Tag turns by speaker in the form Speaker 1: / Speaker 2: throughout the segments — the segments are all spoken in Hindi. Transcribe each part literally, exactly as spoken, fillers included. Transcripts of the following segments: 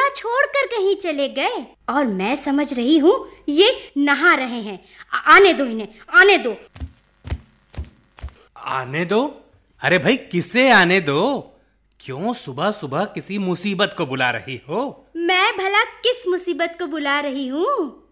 Speaker 1: खुला छोड़कर कहीं चले गए और मैं समझ रही हूँ ये नहा रहे हैं। आने दो इन्हें, आने दो।
Speaker 2: आने दो? अरे भाई किसे आने दो? क्यों सुबह सुबह किसी मुसीबत को बुला रही हो?
Speaker 1: मैं भला किस मुसीबत को बुला रही हूँ?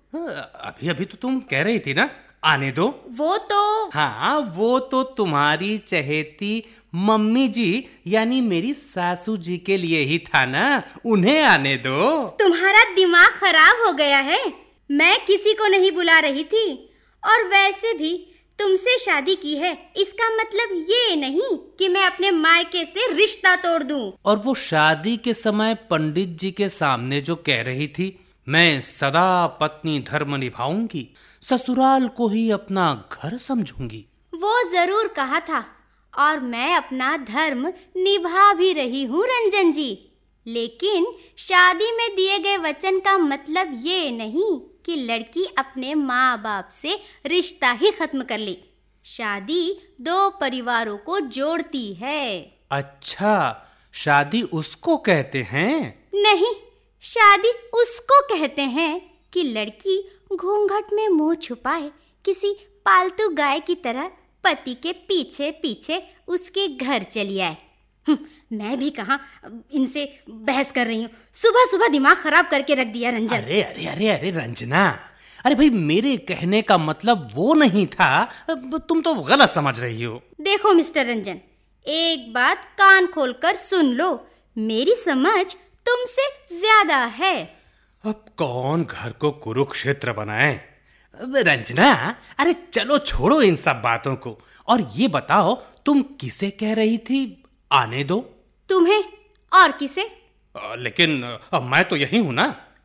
Speaker 2: अभी अभी तो तुम कह रही थी ना आने दो।
Speaker 1: वो तो
Speaker 2: हाँ, वो तो तुम्हारी चहेती मम्मी जी यानी मेरी सासू जी के लिए ही था ना, उन्हें आने दो।
Speaker 1: तुम्हारा दिमाग खराब हो गया है। मैं किसी को नहीं बुला रही थी, और वैसे भी तुमसे शादी की है, इसका मतलब ये नहीं कि मैं अपने मायके से रिश्ता तोड़ दूं।
Speaker 2: और वो शादी के समय पंडित जी के सामने जो कह रही थी, मैं सदा पत्नी धर्म निभाऊंगी, ससुराल को ही अपना घर समझूंगी।
Speaker 1: वो जरूर कहा था, और मैं अपना धर्म निभा भी रही हूँ रंजन जी। लेकिन शादी में दिए गए वचन का मतलब ये नहीं कि लड़की अपने माँ बाप से रिश्ता ही खत्म कर ले। शादी दो परिवारों को जोड़ती है।
Speaker 2: अच्छा, शादी उसको कहते हैं?
Speaker 1: नहीं, शादी उसको कहते हैं कि लड़की घूंघट में मुंह छुपाए किसी पालतू गाय की तरह पति के पीछे पीछे उसके घर चली आए। मैं भी कहाँ इनसे बहस कर रही हूँ। सुबह सुबह दिमाग खराब करके रख दिया रंजन।
Speaker 2: अरे अरे अरे अरे रंजना, अरे भाई मेरे कहने का मतलब वो नहीं था, तुम तो गलत समझ रही हो।
Speaker 1: देखो मिस्टर रंजन, एक बात कान खोलकर सुन लो, मेरी समझ तुमसे ज्यादा है।
Speaker 2: अब कौन घर को कुरुक्षेत्र बनाए? रंजना, अरे चलो छोड़ो इन सब बातों को, और ये बताओ तुम किसे कह रही थी आने दो?
Speaker 1: तुम्हें, और किसे?
Speaker 2: आ, लेकिन आ, मैं तो यही हूँ ना।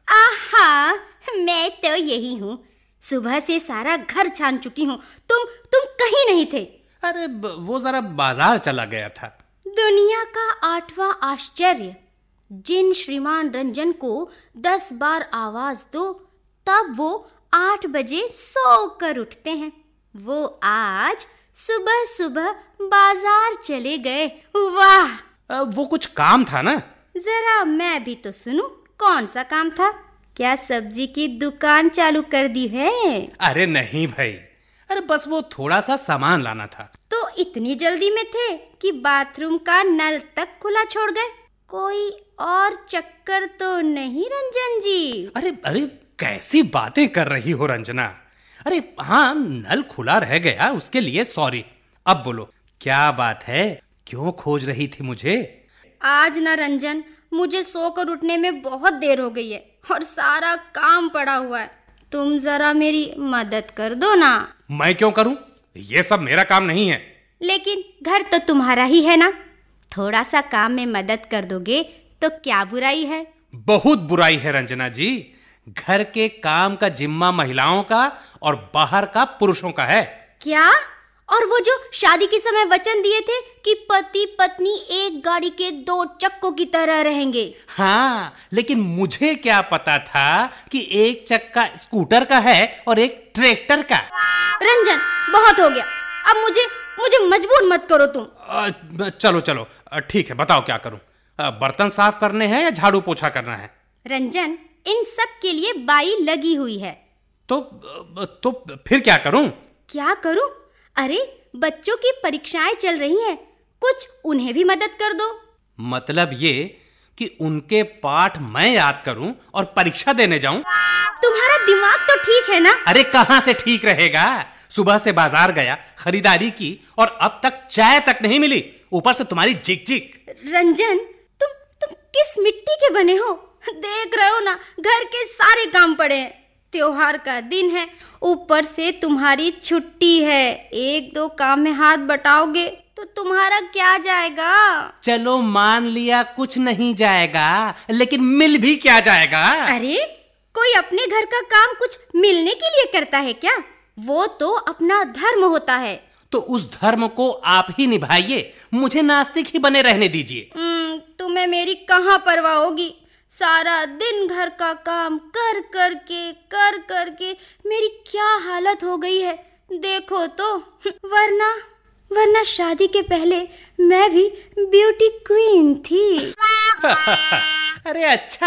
Speaker 1: आहा, मैं तो यही हूँ। सुबह से सारा घर छान चुकी हूँ, तुम तुम कहीं नहीं थे।
Speaker 2: अरे वो जरा बाजार चला गया था।
Speaker 1: दुनिया का आठवां आश्चर्य, जिन श्रीमान रंजन को दस बार आवाज दो तब वो आठ बजे सो कर उठते हैं, वो आज सुबह सुबह बाजार चले गए। वाह!
Speaker 2: आ, वो कुछ काम था ना।
Speaker 1: जरा मैं भी तो सुनूं, कौन सा काम था? क्या सब्जी की दुकान चालू कर दी है?
Speaker 2: अरे नहीं भाई, अरे बस वो थोड़ा सा सामान लाना था।
Speaker 1: तो इतनी जल्दी में थे कि बाथरूम का नल तक खुला छोड़ गए? कोई और चक्कर तो नहीं रंजन जी?
Speaker 2: अरे अरे कैसी बातें कर रही हो रंजना। अरे हाँ, नल खुला रह गया, उसके लिए सॉरी। अब बोलो क्या बात है, क्यों खोज रही थी मुझे?
Speaker 1: आज ना रंजन, मुझे सोकर उठने में बहुत देर हो गई है और सारा काम पड़ा हुआ है। तुम जरा मेरी मदद कर दो ना।
Speaker 2: मैं क्यों करूं? ये सब मेरा काम नहीं है।
Speaker 1: लेकिन घर तो तुम्हारा ही है ना, थोड़ा सा काम में मदद कर दोगे तो क्या बुराई है?
Speaker 2: बहुत बुराई है रंजना जी। घर के काम का जिम्मा महिलाओं का और बाहर का पुरुषों का है।
Speaker 1: क्या? और वो जो शादी के समय वचन दिए थे कि पति पत्नी एक गाड़ी के दो चक्कों की तरह रहेंगे।
Speaker 2: हाँ, लेकिन मुझे क्या पता था कि एक चक्का स्कूटर का है और एक ट्रैक्टर का।
Speaker 1: रंजन, बहुत हो गया, अब मुझे मुझे मजबूर मत करो तुम।
Speaker 2: आ, चलो चलो ठीक है, बताओ क्या करूं? आ, बर्तन साफ करने हैं या झाड़ू पोछा करना है?
Speaker 1: रंजन, इन सब के लिए बाई लगी हुई है।
Speaker 2: तो तो फिर क्या करूं?
Speaker 1: क्या करूं? अरे बच्चों की परीक्षाएं चल रही हैं, कुछ उन्हें भी मदद कर दो।
Speaker 2: मतलब ये कि उनके पाठ मैं याद करूं और परीक्षा देने जाऊं?
Speaker 1: तुम्हारा दिमाग तो ठीक है ना?
Speaker 2: अरे कहां से ठीक रहेगा? सुबह से बाजार गया, खरीदारी की और अब तक चाय तक नहीं मिली, ऊपर से तुम्हारी जिक जिक।
Speaker 1: रंजन, तुम तुम किस मिट्टी के बने हो? देख रहे हो ना, घर के सारे काम पड़े हैं। त्योहार का दिन है, ऊपर से तुम्हारी छुट्टी है। एक दो काम में हाथ बटाओगे तो तुम्हारा क्या जाएगा?
Speaker 2: चलो मान लिया कुछ नहीं जाएगा, लेकिन मिल भी क्या जाएगा?
Speaker 1: अरे कोई अपने घर का काम कुछ मिलने के लिए करता है क्या? वो तो अपना धर्म होता है।
Speaker 2: तो उस धर्म को आप ही निभाइए, मुझे नास्तिक ही बने रहने दीजिए।
Speaker 1: तुम्हें मेरी कहाँ परवाह होगी? सारा दिन घर का काम कर कर के कर कर के मेरी क्या हालत हो गई है, देखो तो। वरना वरना शादी के पहले मैं भी ब्यूटी क्वीन थी।
Speaker 2: अरे अच्छा